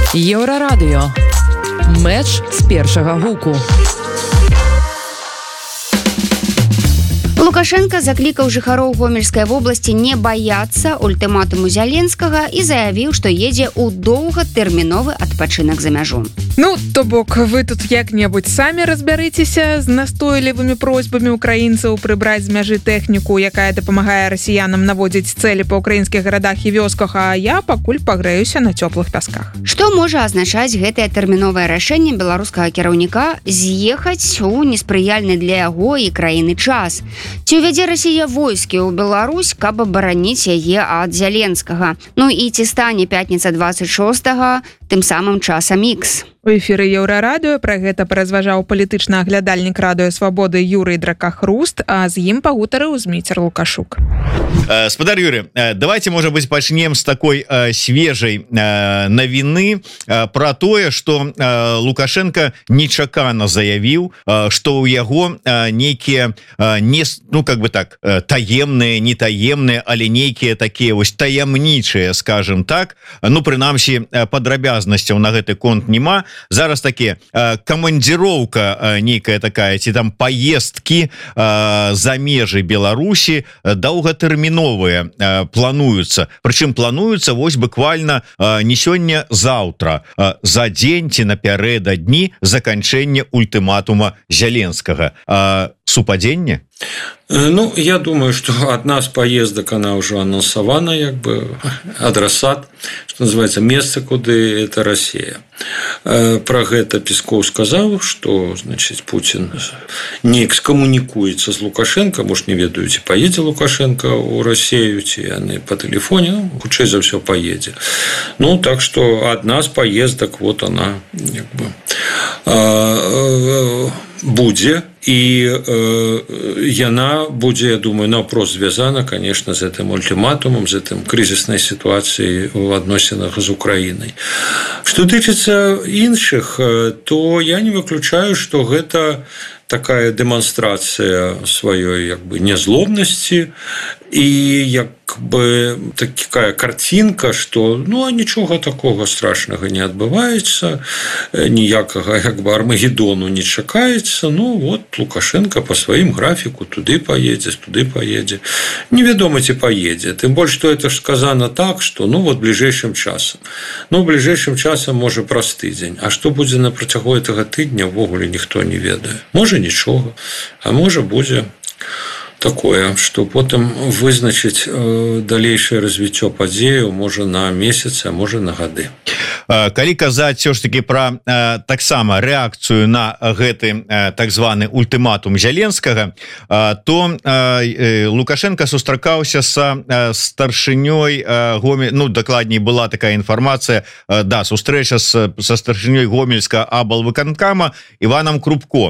Еўрарадыё. Мэч з першага гуку. Лукашенко заклікаў жыхароў Гомельскай вобласці не баяцца ультыматуму Зяленскага і заявіў, што едзе ў доўгатэрміновы адпачынак за мяжу. Ну, то бок, вы тут як-небудзь самі разбярыцеся з настойлівымі просьбамі украінцаў прыбраць з мяжы тэхніку, якая дапамагае расіянам наводзіць цэлі па ўкраінскіх гарадах і вёсках, а я пакуль пагрэюся на цёплых пясках. Што можа азначаць гэтае тэрміновае рашэнне беларускага кіраўніка з'ехаць у неспрыяльны для яго і краіны час? Ці ўвядзе Расія войскі ў Беларусь, каб абараніць яе ад Зяленскага? Ну і ці стане пятніца 26-го тым самым часам Ікс? У эфіры Еўрарадыё пра гэта паразважаў палітычны аглядальнік Радыё Свабоды Юрый Дракахруст, а з ім пагутарыў Зміцер Лукашук. Спадар Юрий, давайте, может быть, пачнем с такой свежей навіны про тое, что Лукашенко нечакана заявіў, что у яго нейкія не, ну как бы так, таемныя, не таемныя, але нейкія такія вось таямнічыя, скажем так, ну прынамсі падрабязнасцяў на гэты конт нема. Зараз такі камандзіроўка нейкая такая, ці там паездкі за межы Беларусі доўгатэрміновыя плануюцца. Прычым плануюцца вось буквально не сёння, заўтра, за дзень ці напярэдадні заканчэння ультыматума Зяленскага. Супадзенне? Ну, я думаю, что одна из поездок, она уже анонсована, как бы адресат, что называется, место, куда это Россия. Про гэта Песков сказал, что, значит, Путин не экскоммуникуется с Лукашенко, может, не ведаете, поедет Лукашенко у Россию, ці яны по телефоне, ну, хутчэй за все поедет. Ну, так что одна из поездок, вот она, как бы, будзе, і яна будзе, я думаю, наўпрост звязана, конечно, з гэтым ультыматумам, з гэтым крызіснай сітуацыяй у адносінах з Украінай. Што тычыцца іншых, то я не выключаю, што гэта такая дэманстрацыя сваёй, як бы, нязлобнасці і як бы такая картинка, што ну нічога такога страшнага не адбываецца, ніякага як бы армагеддону не чакаецца. Ну вот Лукашенко по сваім графіку туды паедзе, невядома ці паедзе, тым больш што это ж сказано так, што ну вот бліжэйшым часам, можа праз тыдзень, а што будзе на працягу гэтага тыдня, ўвогуле ніхто не ведае. Можа нічога, а можа будзе такое, што потым вызначыць далейшае развіццё падзеяў можа на месяцы, а можа на гады. Калі казаць все ж таки про таксама рэакцыю на гэты так званы ультыматум Зяленскага, то Лукашенко сустракаўся са старшынёй ну дакладней была такая інфармацыя, да, сустрэча са старшынёй Гомельска аблвыканкама Іванам Крупко.